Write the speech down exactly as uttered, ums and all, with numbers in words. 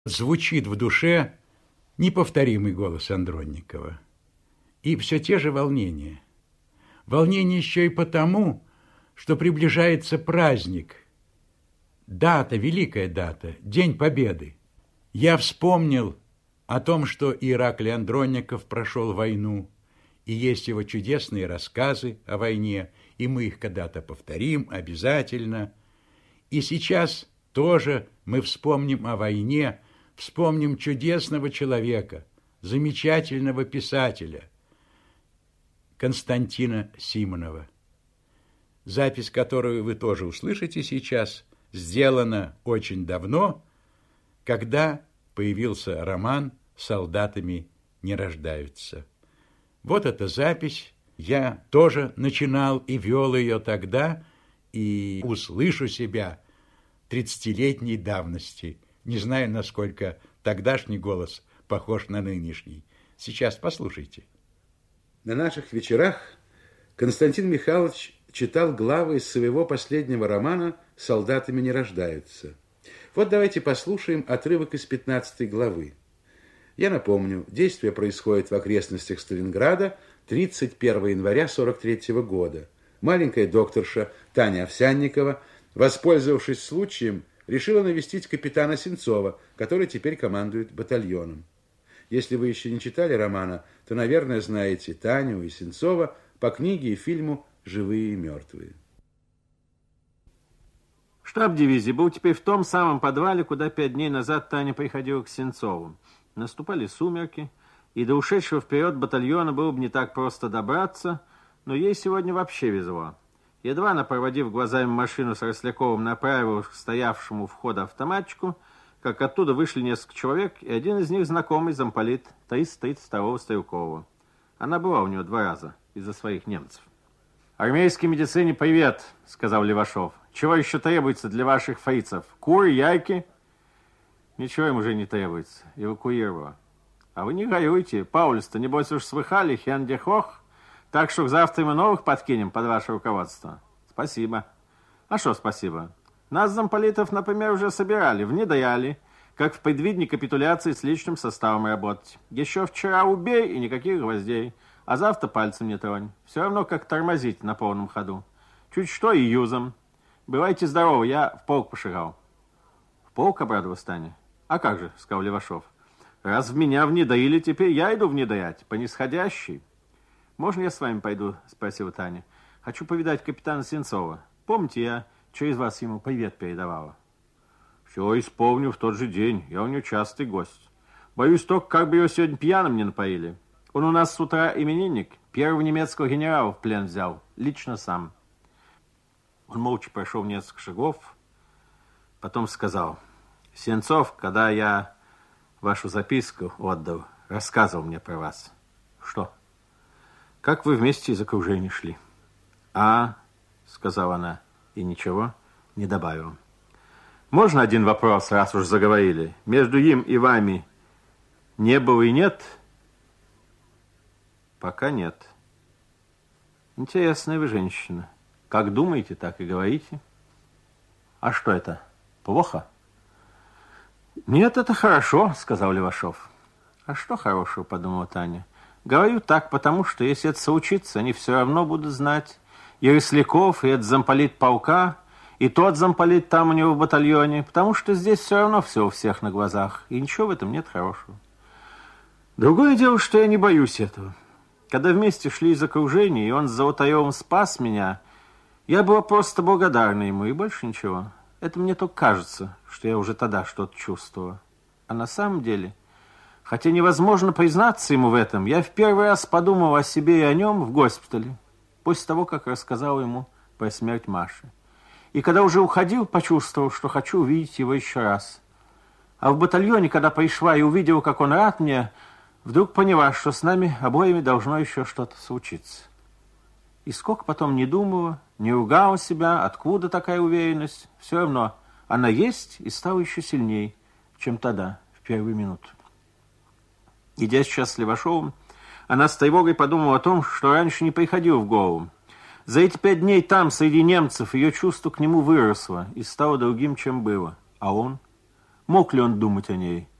Звучит в душе неповторимый голос Андронникова. И все те же волнения. Волнение еще и потому, что приближается праздник. Дата, великая дата, День Победы. Я вспомнил о том, что Ираклий Андронников прошел войну, и есть его чудесные рассказы о войне, и мы их когда-то повторим обязательно. И сейчас тоже мы вспомним о войне, вспомним чудесного человека, замечательного писателя Константина Симонова. Запись, которую вы тоже услышите сейчас, сделана очень давно, когда появился роман «Солдатами не рождаются». Вот эта запись. Я тоже начинал и вел ее тогда, и услышу себя тридцатилетней давности. Не знаю, насколько тогдашний голос похож на нынешний. Сейчас послушайте. На наших вечерах Константин Михайлович читал главы из своего последнего романа «Солдатами не рождаются». Вот давайте послушаем отрывок из пятнадцатой главы. Я напомню, действие происходит в окрестностях Сталинграда тридцать первого января сорок третьего года. Маленькая докторша Таня Овсянникова, воспользовавшись случаем, решила навестить капитана Сенцова, который теперь командует батальоном. Если вы еще не читали романа, то, наверное, знаете Таню и Сенцова по книге и фильму «Живые и мертвые». Штаб дивизии был теперь в том самом подвале, куда пять дней назад Таня приходила к Сенцову. Наступали сумерки, и до ушедшего вперед батальона было бы не так просто добраться, но ей сегодня вообще везло. Едва она, проводив глазами машину с Росляковым, направилась к стоявшему у входа автоматчику, как оттуда вышли несколько человек, и один из них знакомый замполит триста тридцать второго Стрелкова. Она была у него два раза из-за своих немцев. «Армейской медицине привет», — сказал Левашов. «Чего еще требуется для ваших фрицев? Куры, яйки?» «Ничего им уже не требуется. Эвакуировала». «А вы не горюйте. Паулюс-то, небось, уж слыхали, хендехох. Так что завтра мы новых подкинем под ваше руководство». «Спасибо». «А что спасибо? Нас, замполитов, например, уже собирали, внедряли, как в предвидении капитуляции с личным составом работать. Еще вчера убей и никаких гвоздей, а завтра пальцем не тронь. Все равно, как тормозить на полном ходу. Чуть что и юзом. Бывайте здоровы, я в полк пошагал». «В полк?» — обрадовалась Таня. «А как же», — сказал Левашов. «Раз в меня внедрили, теперь я иду внедрять, по нисходящей». «Можно я с вами пойду?» — спросила Таня. «Хочу повидать капитана Сенцова. Помните, я через вас ему привет передавала». «Все исполню в тот же день. Я у него частый гость. Боюсь только, как бы его сегодня пьяным не напоили. Он у нас с утра именинник. Первого немецкого генерала в плен взял. Лично сам». Он молча прошел несколько шагов, потом сказал: «Сенцов, когда я вашу записку отдал, рассказывал мне про вас». «Что?» «Как вы вместе из окружения шли». «А, — сказала она, и ничего не добавила». «Можно один вопрос, раз уж заговорили? Между им и вами не было и нет?» «Пока нет». «Интересная вы женщина. Как думаете, так и говорите». «А что это? Плохо?» «Нет, это хорошо», — сказал Левашов. «А что хорошего?» — подумала Таня. «Говорю так, потому что, если это случится, они все равно будут знать. И Росляков, и этот замполит полка, и тот замполит там у него в батальоне, потому что здесь все равно все у всех на глазах, и ничего в этом нет хорошего. Другое дело, что я не боюсь этого. Когда вместе шли из окружения, и он с Золотаревым спас меня, я была просто благодарна ему, и больше ничего. Это мне только кажется, что я уже тогда что-то чувствовала. А на самом деле, хотя невозможно признаться ему в этом, я в первый раз подумала о себе и о нем в госпитале, после того, как рассказала ему про смерть Маши. И когда уже уходил, почувствовал, что хочу увидеть его еще раз. А в батальоне, когда пришла и увидела, как он рад мне, вдруг поняла, что с нами обоими должно еще что-то случиться. И сколько потом не думала, не ругала себя, откуда такая уверенность, все равно она есть и стала еще сильнее, чем тогда, в первую минуту. Идя сейчас с Левашовым, она с тревогой подумала о том, что раньше не приходило в голову. За эти пять дней там, среди немцев, ее чувство к нему выросло и стало другим, чем было. А он? Мог ли он думать о ней?